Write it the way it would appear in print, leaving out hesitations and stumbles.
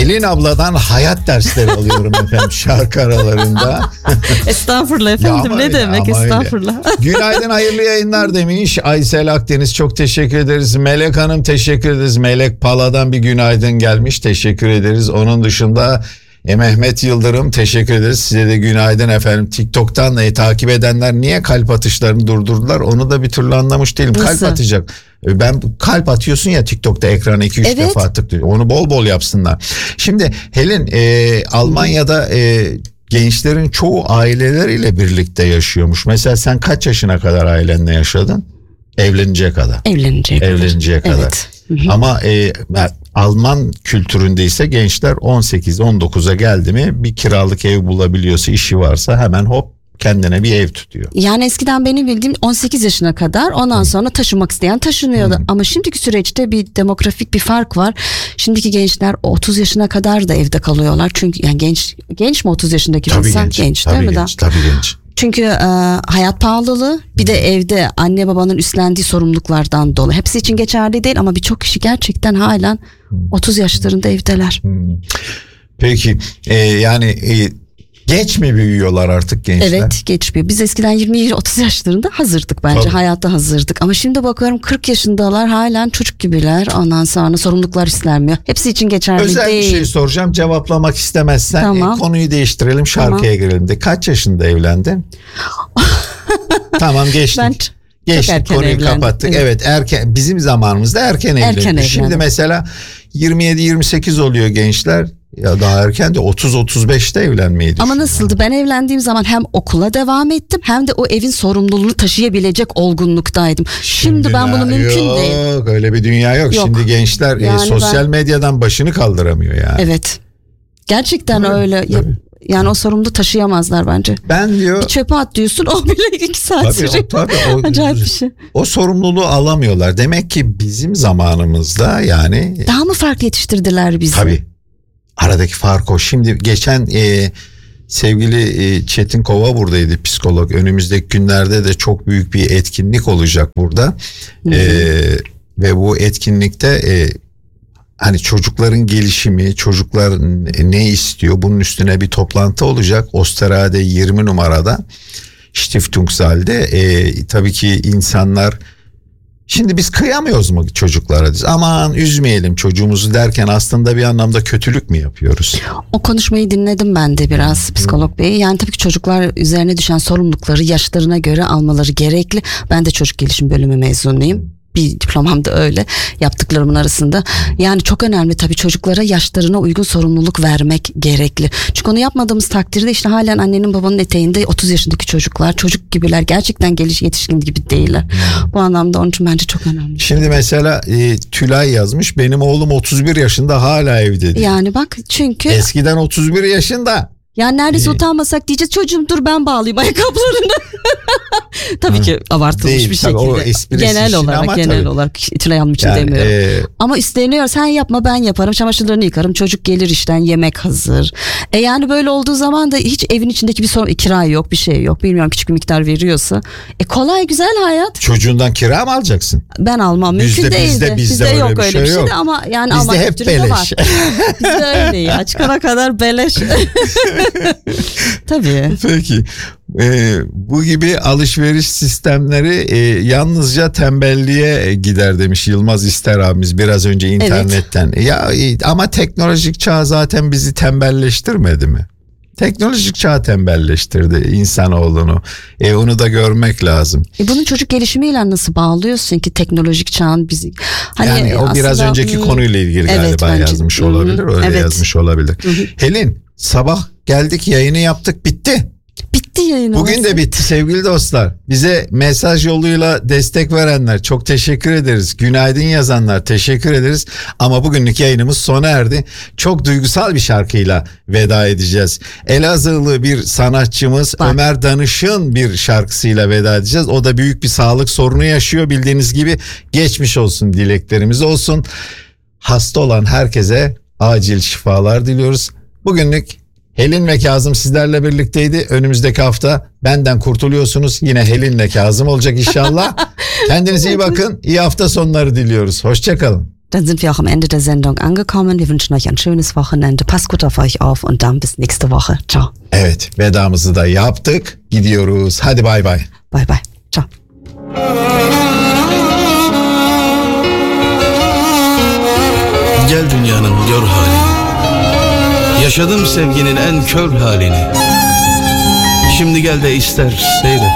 Helin abladan hayat dersleri alıyorum efendim şarkı aralarında. Estağfurullah efendim, Ya ne öyle, demek ama öyle. estağfurullah. Günaydın, hayırlı yayınlar demiş Aysel Akdeniz, çok teşekkür ederiz. Melek Hanım teşekkür ederiz. Melek Pala'dan bir günaydın gelmiş, teşekkür ederiz. Onun dışında Mehmet Yıldırım teşekkür ederiz. Size de günaydın efendim. TikTok'tan takip edenler niye kalp atışlarını durdurdular onu da bir türlü anlamış değilim. Nasıl? Kalp atacak. Ben kalp atıyorsun ya TikTok'ta, ekrana 2-3 Evet. defa tıklıyor. Onu bol bol yapsınlar. Şimdi Helin, Almanya'da gençlerin çoğu aileleriyle birlikte yaşıyormuş. Mesela sen kaç yaşına kadar ailenle yaşadın? Evleninceye kadar. Evleninceye kadar. kadar. Evet. Ama Alman kültüründe ise gençler 18-19'a geldi mi bir kiralık ev bulabiliyorsa, işi varsa hemen hop kendine bir ev tutuyor. Yani eskiden benim bildiğim 18 yaşına kadar, ondan sonra taşınmak isteyen taşınıyordu. Ama şimdiki süreçte bir demografik bir fark var. Şimdiki gençler 30 yaşına kadar da evde kalıyorlar. Çünkü yani genç mi 30 yaşındaki bir insan? Genç değil mi? Tabii genç. Çünkü hayat pahalılığı, bir de evde anne babanın üstlendiği sorumluluklardan dolayı. Hepsi için geçerli değil ama birçok kişi gerçekten halen 30 yaşlarında evdeler. Peki yani geç mi büyüyorlar artık gençler? Evet, geç büyüyor. Biz eskiden 20-30 yaşlarında hazırdık bence. Tabii. Hayatta hazırdık. Ama şimdi bakıyorum 40 yaşındalar, halen çocuk gibiler. Ondan sonra sorumluluklar üstlenmiyor. Hepsi için geçerli Özel değil. bir şey soracağım, cevaplamak istemezsen Tamam. konuyu değiştirelim, şarkıya girelim de. Kaç yaşında evlendin? Tamam, geçtik. Ben çok Geçtik, erken konuyu evlendim. kapattık. Evet, erken, bizim zamanımızda erken evlendik. Şimdi evlendim. mesela 27-28 oluyor gençler. Ya daha erken de 30-35'te evlenmeyi Ama düşünüyor. nasıldı? Ben evlendiğim zaman hem okula devam ettim hem de o evin sorumluluğunu taşıyabilecek olgunluktaydım. Şimdi ben bunu mümkün yok, değil. Yok, öyle bir dünya yok. Yok. Şimdi gençler Yani sosyal medyadan başını kaldıramıyor yani. Evet. Gerçekten Tabii, öyle. tabii. Yani o sorumluluğu taşıyamazlar bence. Ben diyor... Bir çöpe at diyorsun, o bile 2 saat sürüyor. Acayip bir şey. O sorumluluğu alamıyorlar. Demek ki bizim zamanımızda yani... Daha mı farklı yetiştirdiler bizi? Tabii. Aradaki fark o. Şimdi geçen sevgili Çetin Kova buradaydı, psikolog. Önümüzdeki günlerde de çok büyük bir etkinlik olacak burada. Ve bu etkinlikte hani çocukların gelişimi, çocuklar ne istiyor, bunun üstüne bir toplantı olacak. Osterade 20 numarada Stiftungsal'de. Tabii ki insanlar, şimdi biz kıyamıyoruz mu çocuklara? Aman üzmeyelim çocuğumuzu derken aslında bir anlamda kötülük mü yapıyoruz? O konuşmayı dinledim ben de biraz, psikolog bey. Yani tabii ki çocuklar üzerine düşen sorumlulukları yaşlarına göre almaları gerekli. Ben de çocuk gelişim bölümü mezunuyum. Bir diplomam da öyle, yaptıklarımın arasında. Yani çok önemli tabii, çocuklara yaşlarına uygun sorumluluk vermek gerekli. Çünkü onu yapmadığımız takdirde işte halen annenin babanın eteğinde 30 yaşındaki çocuklar, çocuk gibiler, gerçekten yetişkin gibi değiller. Bu anlamda onun için bence çok önemli. Şimdi mesela Tülay yazmış, benim oğlum 31 yaşında hala evde diyor. Yani bak, çünkü Eskiden 31 yaşında. yani neredeyse utanmasak diyeceğiz, çocuğum dur ben bağlayayım ayakkabılarını. Tabii ki abartılmış Değil, bir tabii, o şekilde. esprisi Genel için olarak, ama genel tabii. olarak Tülay Hanım için Yani, demiyorum. Ama üstleniyor, sen yapma ben yaparım, çamaşırlarını yıkarım, çocuk gelir işten, yemek hazır. Yani böyle olduğu zaman da hiç evin içindeki bir sorun, kira yok, bir şey yok, bilmiyorum, küçük bir miktar veriyorsa. Kolay, güzel hayat. Çocuğundan kira mı alacaksın? Ben almam, mümkün değil de. Bizde öyle yok bir öyle bir şey yok. de, ama yani Bizde Alman hep kültüründe beleş. var. Bizde öyle ya, çıkana kadar beleş. Tabii. Peki bu gibi alışveriş sistemleri yalnızca tembelliğe gider demiş Yılmaz İster abimiz biraz önce internetten. Ya ama teknolojik çağ zaten bizi tembelleştirmedi mi? Teknolojik çağ tembelleştirdi insanoğlunu. Onu da görmek lazım. Bunun çocuk gelişimiyle nasıl bağlıyorsun ki teknolojik çağın bizi? Hani yani o biraz aslında, önceki konuyla ilgili evet, galiba bence. yazmış olabilir. Öyle Evet. yazmış olabilir. Helin, sabah geldik, yayını yaptık, bitti. Bitti yayın. Bugün de bitti sevgili dostlar. Bize mesaj yoluyla destek verenler çok teşekkür ederiz. Günaydın yazanlar teşekkür ederiz. Ama bugünlük yayınımız sona erdi. Çok duygusal bir şarkıyla veda edeceğiz. Elazığlı bir sanatçımız Ömer Danış'ın bir şarkısıyla veda edeceğiz. O da büyük bir sağlık sorunu yaşıyor. Bildiğiniz gibi geçmiş olsun dileklerimiz olsun. Hasta olan herkese acil şifalar diliyoruz. Bugünlük Helin ve Kazım sizlerle birlikteydi. Önümüzdeki hafta benden kurtuluyorsunuz. Yine Helin'le Kazım olacak inşallah. Kendinize iyi bakın. İyi hafta sonları diliyoruz. Hoşça kalın. Dann sind wir auch am Ende der Sendung angekommen. Wir wünschen euch ein schönes Wochenende. Passt gut auf euch auf und dann bis nächste Woche. Ciao. Evet, vedamızı da yaptık. Gidiyoruz. Hadi bay bay. Bye bye. Ciao. Gel dünyanın gör halini. Yaşadım sevginin en kör halini. Şimdi gel de ister seyret.